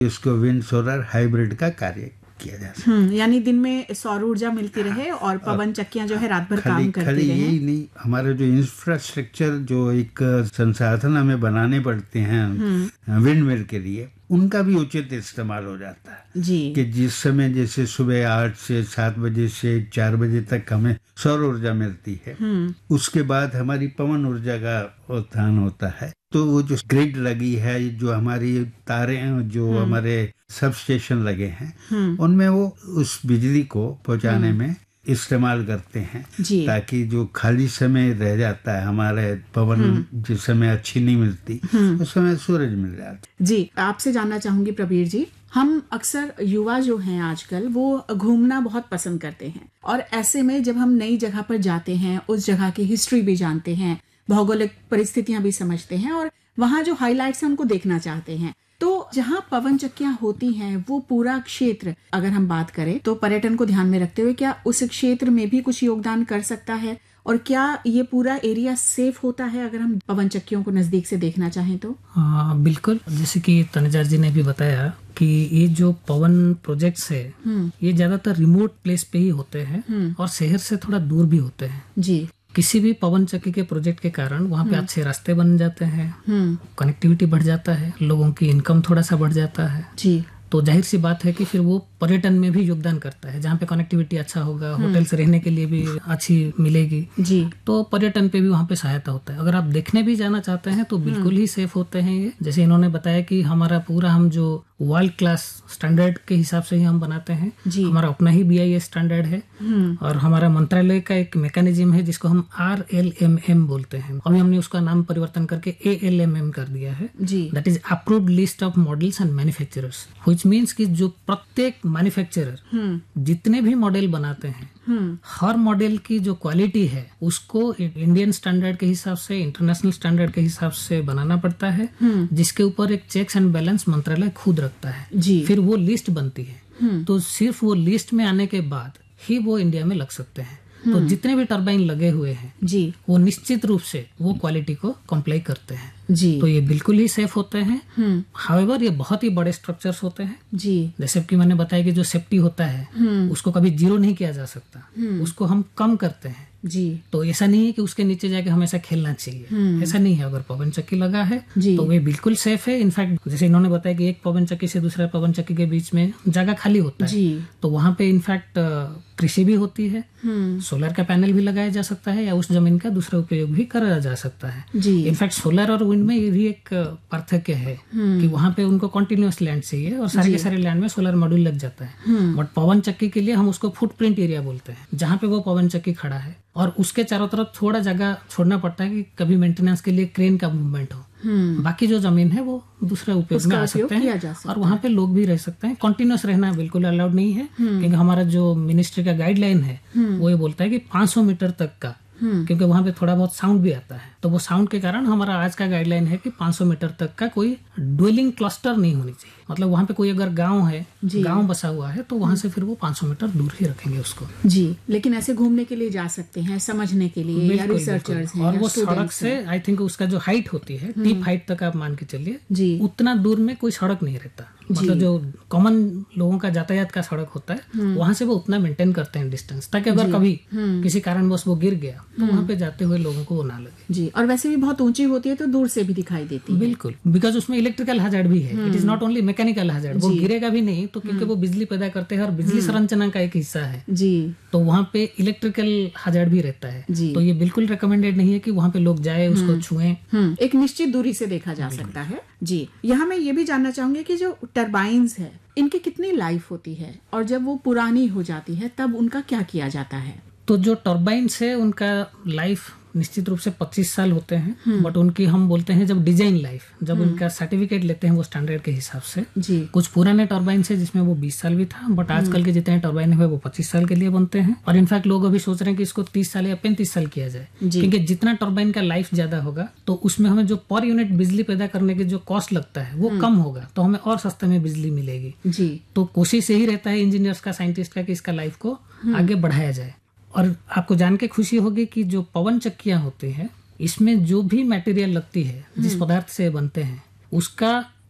इसको wind solar hybrid का कार्य किया जा सकता है। यानी दिन में सौर ऊर्जा मिलती रहे और पवन चक्कियां जो है रात भर काम करती रहे। यही नहीं, हमारा जो इंफ्रास्ट्रक्चर जो एक संसाधन हमें बनाने पड़ते हैं विंड मिल के लिए, उनका भी उचित इस्तेमाल हो जाता है जी। कि जिस समय जैसे सुबह 8 से 7 बजे से 4 बजे तक हमें सौर ऊर्जा मिलती है, उसके बाद हमारी पवन ऊर्जा का उत्थान होता है। तो वो जो ग्रिड लगी है, जो हमारी तारे जो हमारे सब स्टेशन लगे हैं, उनमें वो उस बिजली को पहुंचाने में इस्तेमाल करते हैं, ताकि जो खाली समय रह जाता है हमारे पवन जिस समय अच्छी नहीं मिलती उस समय सूरज मिल जाता। जी, आपसे जानना चाहूंगी प्रवीर जी, हम अक्सर युवा जो हैं आजकल वो घूमना बहुत पसंद करते हैं, और ऐसे में जब हम नई जगह पर जाते हैं, उस जगह की हिस्ट्री भी जानते हैं, भौगोलिक परिस्थितियां भी समझते हैं, और वहाँ जो हाइलाइट्स हैं उनको देखना चाहते हैं, तो जहाँ पवन चक्कियां होती हैं वो पूरा क्षेत्र, अगर हम बात करें तो पर्यटन को ध्यान में रखते हुए क्या उस क्षेत्र में भी कुछ योगदान कर सकता है, और क्या ये पूरा एरिया सेफ होता है अगर हम पवन चक्कियों को नजदीक से देखना चाहें तो? बिल्कुल, जैसे कि तनुजा जी ने भी बताया कि ये जो पवन प्रोजेक्ट्स है ये ज्यादातर रिमोट प्लेस पे ही होते हैं और शहर से थोड़ा दूर भी होते हैं जी। किसी भी पवन चक्की के प्रोजेक्ट के कारण वहाँ पे अच्छे रास्ते बन जाते हैं, कनेक्टिविटी बढ़ जाता है, लोगों की इनकम थोड़ा सा बढ़ जाता है जी। तो जाहिर सी बात है कि फिर वो पर्यटन में भी योगदान करता है, जहाँ पे कनेक्टिविटी अच्छा होगा, होटल्स रहने के लिए भी अच्छी मिलेगी जी, तो पर्यटन पे भी वहाँ पे सहायता होता है। अगर आप देखने भी जाना चाहते हैं तो बिल्कुल ही सेफ होते हैं ये। जैसे इन्होंने बताया कि हमारा पूरा हम जो वर्ल्ड क्लास स्टैंडर्ड के हिसाब से ही हम बनाते हैं, हमारा अपना ही BIS स्टैंडर्ड है, और हमारा मंत्रालय का एक मैकेनिज्म है जिसको हम RLMM बोलते हैं। अभी हमने उसका नाम परिवर्तन करके ALMM कर दिया है, that is approved list of models and manufacturers, which means कि जो प्रत्येक मैन्युफैक्चरर जितने भी मॉडल बनाते हैं, हर मॉडल की जो क्वालिटी है उसको इंडियन स्टैंडर्ड के हिसाब से, इंटरनेशनल स्टैंडर्ड के हिसाब से बनाना पड़ता है, जिसके ऊपर एक चेक्स एंड बैलेंस मंत्रालय खुद रखता है जी। फिर वो लिस्ट बनती है, तो सिर्फ वो लिस्ट में आने के बाद ही वो इंडिया में लग सकते हैं। तो जितने भी टरबाइन लगे हुए हैं जी, वो निश्चित रूप से वो क्वालिटी को कंप्लाई करते हैं जी। तो ये बिल्कुल ही सेफ होते हैं। हाउएवर ये बहुत ही बड़े स्ट्रक्चर्स होते हैं जी। जैसे कि मैंने बताया कि जो सेफ्टी होता है उसको कभी जीरो नहीं किया जा सकता, उसको हम कम करते हैं जी। तो ऐसा नहीं है कि उसके नीचे जाके हमेशा खेलना चाहिए, ऐसा नहीं है। अगर पवन चक्की लगा है तो वे बिल्कुल सेफ है। इनफैक्ट जैसे इन्होंने बताया कि एक पवन चक्की से दूसरा पवन चक्की के बीच में जगह खाली होता है जी, तो वहाँ पे इनफैक्ट कृषि भी होती है, सोलर का पैनल भी लगाया जा सकता है, या उस जमीन का दूसरा उपयोग भी करा जा सकता है जी। इनफैक्ट सोलर और विंड में ये भी एक पार्थक्य है कि वहाँ पे उनको कंटिन्यूअस लैंड चाहिए और सारे के सारे लैंड में सोलर मॉड्यूल लग जाता है। बट पवन चक्की के लिए हम उसको फुटप्रिंट एरिया बोलते हैं, जहाँ पे वो पवन चक्की खड़ा है, और उसके चारों तरफ थोड़ा जगह छोड़ना पड़ता है कि कभी मेंटेनेंस के लिए क्रेन का मूवमेंट हो। बाकी जो जमीन है वो दूसरा उपयोग में आ सकते हैं, और वहाँ पे लोग भी रह सकते हैं। कंटिन्यूस रहना बिल्कुल अलाउड नहीं है, क्योंकि हमारा जो मिनिस्ट्री का गाइडलाइन है वो ये बोलता है कि 500 मीटर तक का, क्योंकि वहाँ पे थोड़ा बहुत साउंड भी आता है, तो वो साउंड के कारण हमारा आज का गाइडलाइन है कि 500 मीटर तक का कोई ड्वेलिंग क्लस्टर नहीं होनी चाहिए। मतलब वहाँ पे कोई अगर गांव है, गांव बसा हुआ है, तो वहाँ से फिर वो 500 मीटर दूर ही रखेंगे उसको जी। लेकिन ऐसे घूमने के लिए जा सकते हैं, समझने के लिए, या रिसर्चर्स हैं, और वो सड़क से आई थिंक उसका जो हाइट होती है, टिप हाइट तक आप मान के चलिए, उतना दूर में कोई सड़क नहीं रहता। मतलब जो कॉमन लोगों का यातायात का सड़क होता है वहां से वो उतना मेंटेन करते हैं डिस्टेंस, ताकि अगर कभी किसी कारणवश वो गिर गया तो वहां पे जाते हुए लोगों को वो ना लगे जी। और वैसे भी बहुत ऊंची होती है तो दूर से भी दिखाई देती है। बिल्कुल, बिकॉज उसमें इलेक्ट्रिकल हैजर्ड भी है, it is not only mechanical hazard. वो गिरेगा भी नहीं तो क्योंकि वो बिजली पैदा करते हैं और बिजली संरचना का एक हिस्सा है जी, तो वहाँ पे इलेक्ट्रिकल हैजर्ड भी रहता है जी। तो ये बिल्कुल रिकमेंडेड नहीं है कि वहाँ पे लोग जाए, उसको छुएं। एक निश्चित दूरी से देखा जा सकता है जी। यहाँ मैं ये भी जानना चाहूंगी कि जो टरबाइन्स है इनकी कितनी लाइफ होती है, और जब वो पुरानी हो जाती है तब उनका क्या किया जाता है? तो जो टरबाइन्स है उनका लाइफ निश्चित रूप से 25 साल होते हैं, बट उनकी हम बोलते हैं जब डिजाइन लाइफ, जब उनका सर्टिफिकेट लेते हैं वो स्टैंडर्ड के हिसाब से जी। कुछ पुराने टरबाइन है जिसमें वो 20 साल भी था, बट आजकल के जितने टरबाइन है वो 25 साल के लिए बनते हैं। और इनफैक्ट लोग अभी सोच रहे हैं कि इसको 30 साल या 35 साल किया जाए, क्योंकि जितना टरबाइन का लाइफ ज्यादा होगा तो उसमें हमें जो पर यूनिट बिजली पैदा करने के जो कॉस्ट लगता है वो कम होगा, तो हमें और सस्ते में बिजली मिलेगी जी। तो कोशिश यही रहता है इंजीनियर्स का, साइंटिस्ट का, कि इसका लाइफ को आगे बढ़ाया जाए। और आपको जान के खुशी होगी कि जो पवन चक्कियां होती है इसमें जो भी मटेरियल लगती है, जिस पदार्थ से बनते हैं, उसका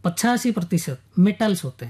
85% मेटल्स होते हैं।